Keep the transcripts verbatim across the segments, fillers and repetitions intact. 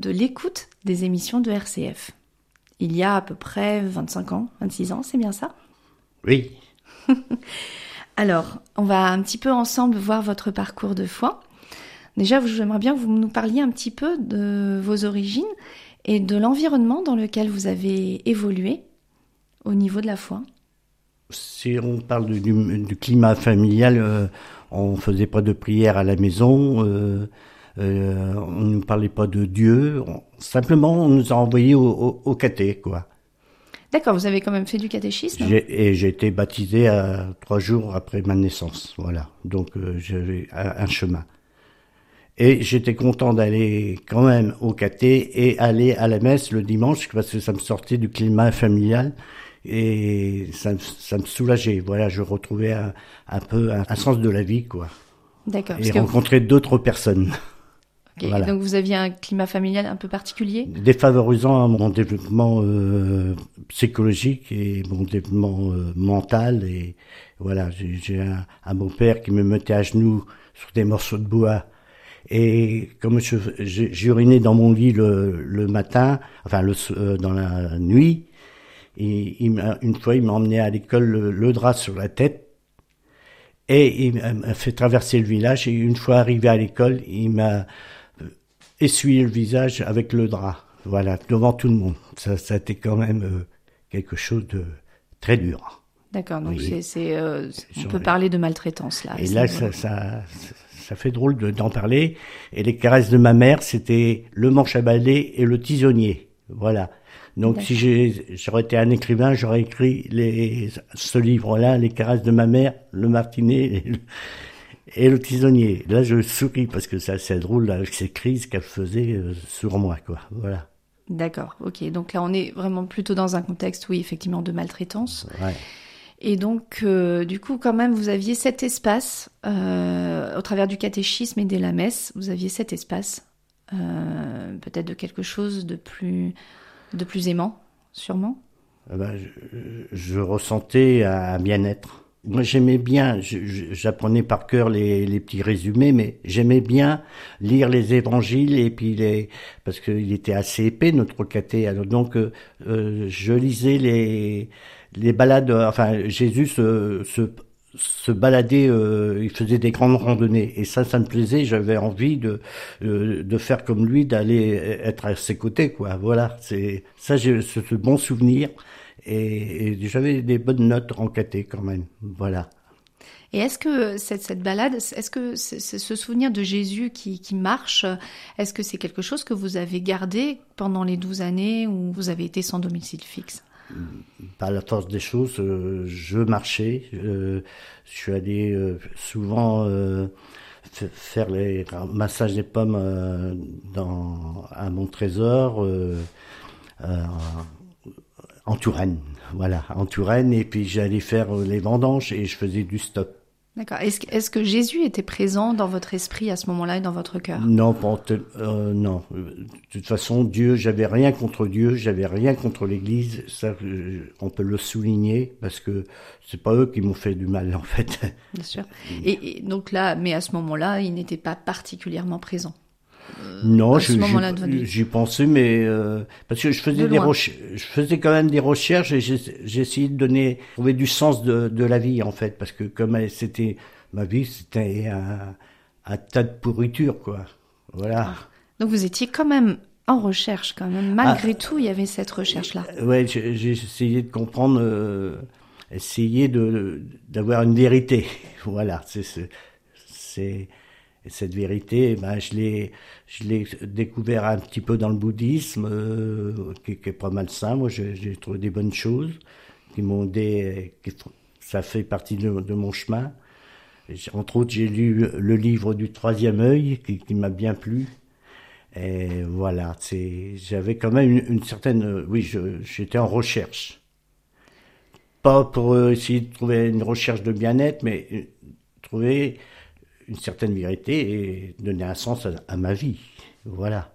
de l'écoute des émissions de R C F. Il y a à peu près vingt-cinq ans, vingt-six ans, c'est bien ça ? Oui. Alors, on va un petit peu ensemble voir votre parcours de foi. Déjà, j'aimerais bien que vous nous parliez un petit peu de vos origines et de l'environnement dans lequel vous avez évolué au niveau de la foi. Si on parle du, du, du climat familial, euh, on faisait pas de prière à la maison, euh, euh, on ne parlait pas de Dieu, on, simplement on nous a envoyés au, au, au caté, quoi. D'accord, vous avez quand même fait du catéchisme ? J'ai, et j'ai été baptisé à trois jours après ma naissance, voilà. Donc euh, j'avais un, un chemin. Et j'étais content d'aller quand même au caté et aller à la messe le dimanche parce que ça me sortait du climat familial et ça, ça me soulageait. Voilà, je retrouvais un, un peu un, un sens de la vie, quoi. D'accord. Et rencontrer vous... d'autres personnes. Okay, voilà. Donc vous aviez un climat familial un peu particulier ? Défavorisant à mon développement euh, psychologique et mon développement euh, mental. Et voilà, j'ai, j'ai un, un beau-père qui me mettait à genoux sur des morceaux de bois. Et comme je, je, j'urinais dans mon lit le, le matin, enfin le, euh, dans la nuit, et il m'a, une fois il m'a emmené à l'école le, le drap sur la tête et il m'a fait traverser le village. Et une fois arrivé à l'école, il m'a essuyé le visage avec le drap, voilà, devant tout le monde. Ça, ça a été quand même euh, quelque chose de très dur. D'accord, donc oui. c'est, c'est, euh, on peut parler de maltraitance là. Et là, ça, ça, ça fait drôle de, d'en parler. Et les caresses de ma mère, c'était le manche à balai et le tisonnier, voilà. Donc D'accord. si j'ai, j'aurais été un écrivain, j'aurais écrit les, ce livre-là, Les caresses de ma mère, le martinet et le, et le tisonnier. Là, je souris parce que c'est assez drôle avec ces crises qu'elle faisait euh, sur moi, quoi. Voilà. D'accord, ok. Donc là, on est vraiment plutôt dans un contexte, oui, effectivement, de maltraitance. Ouais. Et donc, euh, du coup, quand même, vous aviez cet espace, euh, au travers du catéchisme et de la messe, vous aviez cet espace, euh, peut-être de quelque chose de plus, de plus aimant, sûrement. Eh ben, je, je ressentais un bien-être. Moi, j'aimais bien, je, je, j'apprenais par cœur les, les petits résumés, mais j'aimais bien lire les évangiles et puis les, parce qu'il était assez épais notre caté. Alors donc, euh, je lisais les les balades. Enfin, Jésus se se, se baladait, euh, il faisait des grandes randonnées et ça, ça me plaisait. J'avais envie de euh, de faire comme lui, d'aller être à ses côtés, quoi. Voilà, c'est ça, j'ai ce, ce bon souvenir. Et, et j'avais des bonnes notes en caté quand même, voilà. Et est-ce que cette, cette balade, est-ce que c'est, c'est ce souvenir de Jésus qui, qui marche, est-ce que c'est quelque chose que vous avez gardé pendant les douze années où vous avez été sans domicile fixe ? Par la force des choses, euh, je marchais, euh, je suis allé euh, souvent euh, f- faire les massages des pommes euh, dans, à Montrésor, euh, euh, en Touraine, voilà, en Touraine, et puis j'allais faire les vendanges et je faisais du stop. D'accord. Est-ce que, est-ce que Jésus était présent dans votre esprit à ce moment-là et dans votre cœur ? Non, pas, euh, non. De toute façon, Dieu, j'avais rien contre Dieu, j'avais rien contre l'Église. Ça, on peut le souligner parce que c'est pas eux qui m'ont fait du mal, en fait. Bien sûr. Et, et donc là, mais à ce moment-là, il n'était pas particulièrement présent. Euh, non, je, j'y, j'y pensais, mais euh, parce que je faisais de des recherches, je faisais quand même des recherches et j'ai, j'ai essayé de donner, trouver du sens de, de la vie en fait, parce que comme elle, c'était ma vie, c'était un, un tas de pourriture, quoi. Voilà. Ah. Donc vous étiez quand même en recherche, quand même. Malgré ah, tout, il y avait cette recherche-là. Ouais, j'ai, j'ai essayé de comprendre, euh, essayer de d'avoir une vérité. Voilà, c'est c'est. c'est Et cette vérité, ben, je l'ai, je l'ai découvert un petit peu dans le bouddhisme, euh, qui, qui est pas mal ça. Moi, j'ai, j'ai trouvé des bonnes choses qui m'ont aidé, qui, ça fait partie de, de mon chemin. Et entre autres, j'ai lu le livre du Troisième œil, qui, qui m'a bien plu. Et voilà, c'est, j'avais quand même une, une certaine, oui, je, j'étais en recherche. Pas pour essayer de trouver une recherche de bien-être, mais trouver une certaine vérité et donner un sens à, à ma vie. Voilà.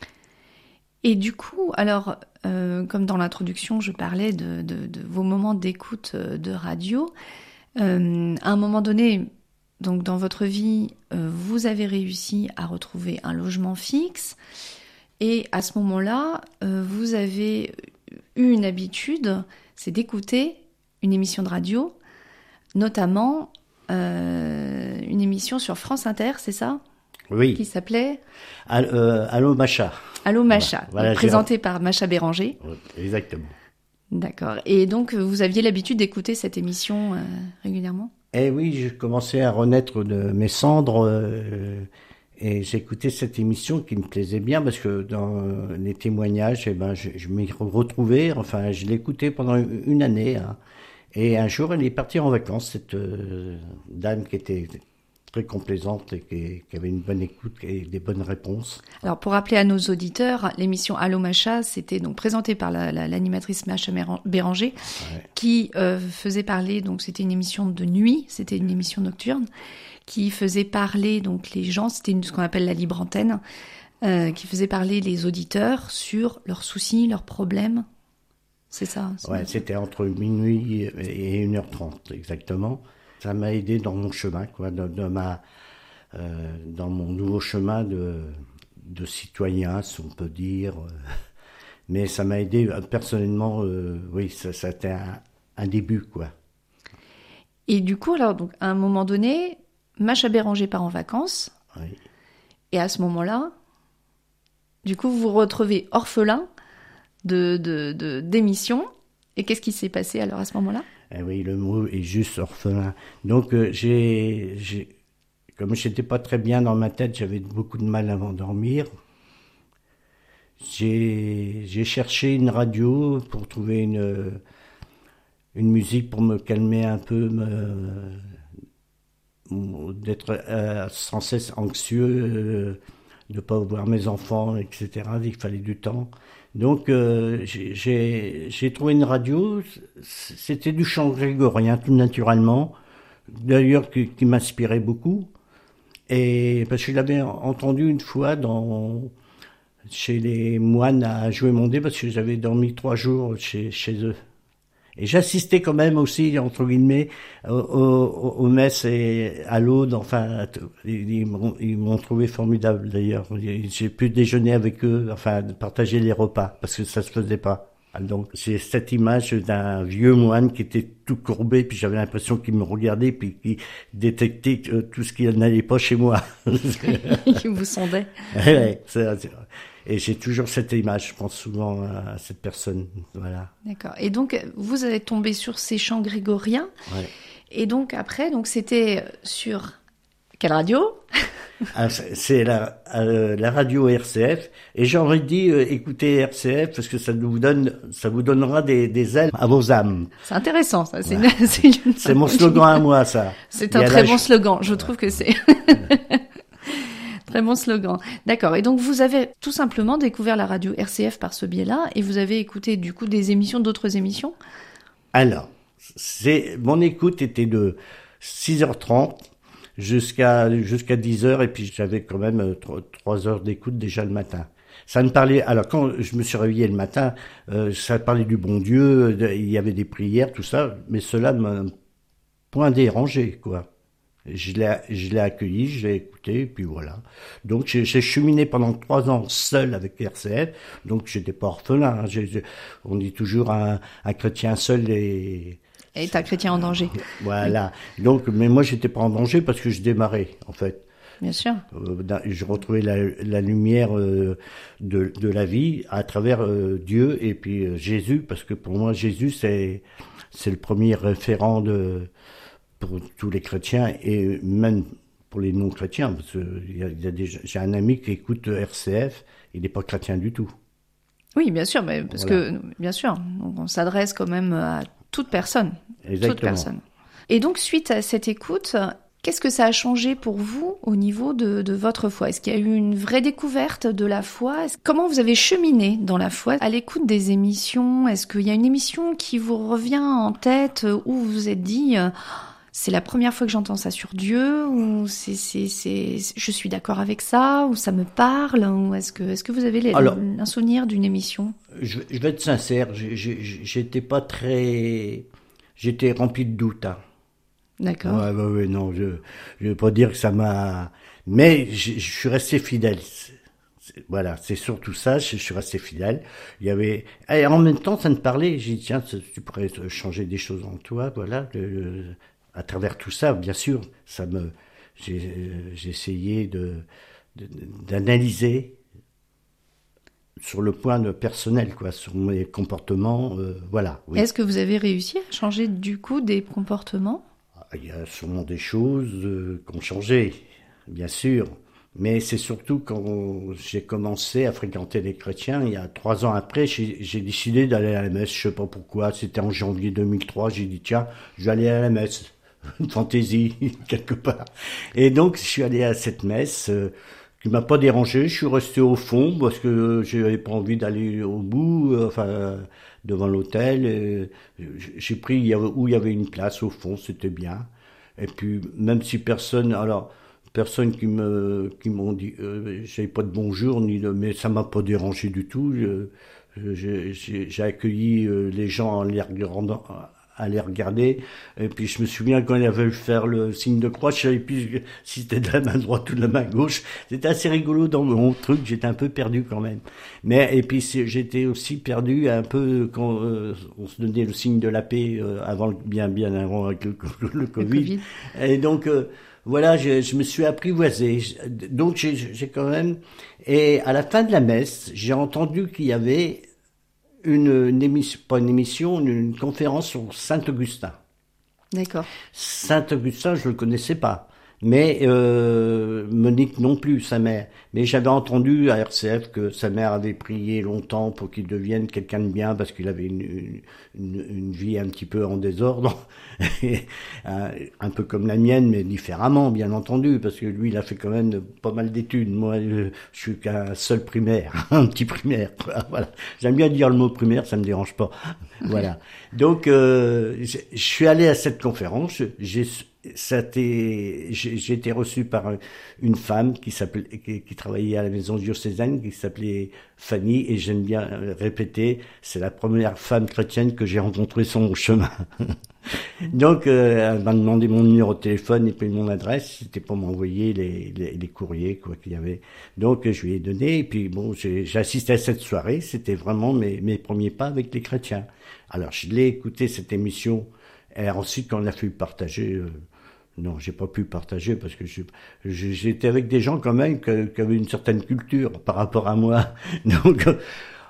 Et du coup, alors, euh, comme dans l'introduction, je parlais de, de, de vos moments d'écoute de radio. Euh, à un moment donné, donc dans votre vie, euh, vous avez réussi à retrouver un logement fixe Et à ce moment-là, euh, vous avez eu une habitude, c'est d'écouter une émission de radio, notamment euh, une émission sur France Inter, c'est ça ? Oui. Qui s'appelait All, euh, Allô Macha. Allô Macha, voilà, voilà, présentée par Macha Béranger. Exactement. D'accord. Et donc, vous aviez l'habitude d'écouter cette émission euh, régulièrement ? Eh oui, je commençais à renaître de mes cendres euh, et j'écoutais cette émission qui me plaisait bien parce que dans les témoignages, eh ben, je, je m'y retrouvais. Enfin, je l'écoutais pendant une année. Hein. Et un jour, elle est partie en vacances, cette euh, dame qui était très complaisante et qui, qui avait une bonne écoute et des bonnes réponses. Alors, pour rappeler à nos auditeurs, l'émission Allô Macha, c'était donc présentée par la, la, l'animatrice Macha Béranger, ouais. qui euh, faisait parler, donc c'était une émission de nuit, c'était une émission nocturne, qui faisait parler donc les gens, c'était une, ce qu'on appelle la libre antenne, euh, qui faisait parler les auditeurs sur leurs soucis, leurs problèmes. C'est ça. C'est ouais, c'était entre minuit et une heure trente, exactement. Ça m'a aidé dans mon chemin, quoi, dans, dans, ma, euh, dans mon nouveau chemin de, de citoyen, si on peut dire. Mais ça m'a aidé personnellement, euh, oui, ça, ça a été un, un début, quoi. Et du coup, alors, donc, à un moment donné, Macha Béranger part en vacances. Oui. Et à ce moment-là, du coup, vous vous retrouvez orphelin de, de, de, d'émissions. Et qu'est-ce qui s'est passé alors à ce moment-là ? Eh oui, le mot est juste orphelin. Donc, euh, j'ai, j'ai, comme je n'étais pas très bien dans ma tête, j'avais beaucoup de mal à m'endormir. J'ai, j'ai cherché une radio pour trouver une, une musique pour me calmer un peu, me, d'être euh, sans cesse anxieux, euh, de ne pas voir mes enfants, et cetera. Il fallait du temps. Donc, euh, j'ai, j'ai, j'ai trouvé une radio, c'était du chant grégorien, tout naturellement, d'ailleurs qui, qui m'inspirait beaucoup, et parce que je l'avais entendu une fois dans, chez les moines à Joué-Mondé, parce que j'avais dormi trois jours chez, chez eux. Et j'assistais quand même aussi, entre guillemets, aux, aux, aux messes et à l'aude. Enfin, ils, ils, m'ont, ils m'ont trouvé formidable d'ailleurs. J'ai pu déjeuner avec eux, enfin, partager les repas, parce que ça se faisait pas. Donc, j'ai cette image d'un vieux moine qui était tout courbé, puis j'avais l'impression qu'il me regardait, puis qu'il détectait tout ce qui n'allait pas chez moi. Il vous sondait. Ouais, c'est, c'est, et j'ai toujours cette image, je pense souvent à cette personne, voilà. D'accord. Et donc, vous avez tombé sur ces chants grégoriens. Ouais. Et donc, après, donc c'était sur quelle radio ? Ah, c'est la, euh, la radio R C F. Et j'aurais dit, euh, écoutez R C F, parce que ça vous donne, ça vous donnera des, des ailes à vos âmes. C'est intéressant, ça. C'est, ouais. une, c'est, une... c'est mon slogan à moi, ça. C'est un très bon slogan. Je trouve que c'est... Très bon slogan. D'accord. Et donc, vous avez tout simplement découvert la radio R C F par ce biais-là et vous avez écouté, du coup, des émissions, d'autres émissions ? Alors, c'est, mon écoute était de six heures trente jusqu'à, jusqu'à dix heures et puis j'avais quand même trois heures d'écoute déjà le matin. Ça me parlait, alors quand je me suis réveillé le matin, euh, ça parlait du bon Dieu, de, il y avait des prières, tout ça, mais cela m'a point dérangé, quoi. Je l'ai, je l'ai accueilli, je l'ai écouté, et puis voilà. Donc, j'ai, j'ai cheminé pendant trois ans seul avec R C F, donc j'étais pas orphelin. Hein. J'ai, j'ai, on dit toujours un, un chrétien seul et... est un chrétien en danger. Voilà. Oui. Donc, mais moi, j'étais pas en danger parce que je démarrais, en fait. Bien sûr. Euh, je retrouvais la, la lumière euh, de, de la vie à travers euh, Dieu et puis euh, Jésus, parce que pour moi, Jésus, c'est, c'est le premier référent de... pour tous les chrétiens et même pour les non-chrétiens, parce que il y a, il y a des, j'ai un ami qui écoute R C F, il n'est pas chrétien du tout. Oui, bien sûr, mais parce voilà. que, bien sûr, donc on s'adresse quand même à toute personne. Exactement. Toute personne. Et donc, suite à cette écoute, qu'est-ce que ça a changé pour vous au niveau de, de votre foi ? Est-ce qu'il y a eu une vraie découverte de la foi ? Comment vous avez cheminé dans la foi à l'écoute des émissions ? Est-ce qu'il y a une émission qui vous revient en tête où vous vous êtes dit... c'est la première fois que j'entends ça sur Dieu, ou c'est, c'est, c'est, je suis d'accord avec ça, ou ça me parle, ou est-ce que, est-ce que vous avez les, Alors, un souvenir d'une émission ? je, je vais être sincère, j'ai, j'ai, j'étais pas très, j'étais rempli de doutes. Hein. D'accord. Ouais, ouais, ouais, non, je, je vais pas dire que ça m'a, mais je, je suis resté fidèle. C'est- Voilà, c'est surtout ça, je, je suis resté fidèle. Il y avait, et en même temps, ça me parlait. J'ai dit, tiens, tu tu pourrais changer des choses en toi, voilà. Le- le- à travers tout ça, bien sûr, ça me, j'ai, j'ai essayé de, de- d'analyser sur le point de personnel, quoi, sur mes comportements, euh, voilà, oui. Est-ce que vous avez réussi à changer du coup des comportements? Il y a sûrement des choses euh, qui ont changé, bien sûr. Mais c'est surtout quand j'ai commencé à fréquenter les chrétiens, il y a trois ans après, j'ai j'ai décidé d'aller à la messe. Je sais pas pourquoi. C'était en janvier deux mille trois. J'ai dit tiens, je vais aller à la messe. Une fantaisie quelque part. Et donc je suis allé à cette messe euh, qui m'a pas dérangé. Je suis resté au fond parce que j'avais pas envie d'aller au bout, euh, enfin euh, devant l'hôtel. Et j'ai pris il y avait- où il y avait une place au fond, c'était bien. Et puis même si personne, alors personne qui me qui m'ont dit, euh, j'avais pas de bonjour ni de, mais ça m'a pas dérangé du tout. Je- je- J'ai j'ai accueilli euh, les gens en les regardant, à les regarder. Et puis je me souviens quand il avait faire le signe de croix, je savais plus si c'était de la main droite ou de la main gauche. C'était assez rigolo dans mon truc, j'étais un peu perdu quand même. Mais et puis c'est- j'étais aussi perdu un peu quand euh, on se donnait le signe de la paix euh, avant le- bien bien avant avec le, le Le Covid. Covid. Et donc euh, voilà, je, je me suis apprivoisé. Donc j'ai j'ai quand même et à la fin de la messe, j'ai entendu qu'il y avait une, une émission, pas une émission, une, une conférence sur Saint-Augustin. D'accord. Saint-Augustin, je le connaissais pas. Mais euh, Monique non plus, sa mère. Mais j'avais entendu à R C F que sa mère avait prié longtemps pour qu'il devienne quelqu'un de bien parce qu'il avait une, une, une, une vie un petit peu en désordre, un, un peu comme la mienne, mais différemment, bien entendu, parce que lui, il a fait quand même pas mal d'études. Moi, je, je suis qu'un seul primaire, un petit primaire. Quoi. Voilà. J'aime bien dire le mot primaire, ça me dérange pas. Voilà. Donc, euh, je, je suis allé à cette conférence. J'ai ça été, j'ai j'ai été reçu par une femme qui s'appelait, qui, qui travaillait à la maison diocésaine, qui s'appelait Fanny, et j'aime bien répéter, c'est la première femme chrétienne que j'ai rencontrée sur mon chemin. Donc, euh, elle m'a demandé mon numéro de téléphone et puis mon adresse, c'était pour m'envoyer les, les, les courriers, quoi, qu'il y avait. Donc, je lui ai donné, et puis bon, j'ai j'ai assisté à cette soirée, c'était vraiment mes, mes premiers pas avec les chrétiens. Alors, je l'ai écouté, cette émission, et ensuite, quand on a fait partager, euh, non, j'ai pas pu partager parce que je- je- j'étais avec des gens quand même que- qui avaient une certaine culture par rapport à moi. Donc, euh,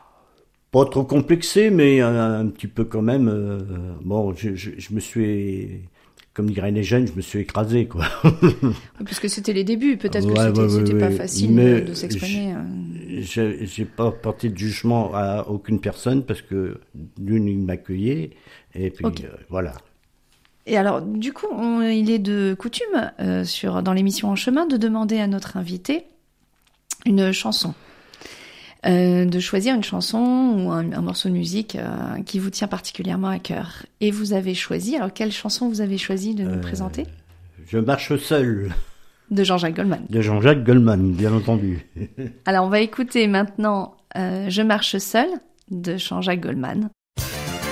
pas trop complexé, mais un, un petit peu quand même. euh, bon, je, je, je me suis, comme diraient les jeunes, je me suis écrasé, quoi. Oui, puisque c'était les débuts, peut-être que Ouais, c'était ouais, c'était ouais, pas ouais. facile Mais de, de s'exprimer. euh. J'ai j'ai pas porté de jugement à aucune personne parce que d'une, il m'accueillait et puis Ok. euh, voilà. Et alors, du coup, on- il est de coutume, euh, sur, dans l'émission En Chemin, de demander à notre invité une chanson. Euh, de choisir une chanson ou un, un morceau de musique euh, qui vous tient particulièrement à cœur. Et vous avez choisi, alors quelle chanson vous avez choisi de nous Euh, présenter? Je marche seul De Jean-Jacques Goldman. de Jean-Jacques Goldman, bien entendu. Alors, on va écouter maintenant euh, Je marche seul de Jean-Jacques Goldman.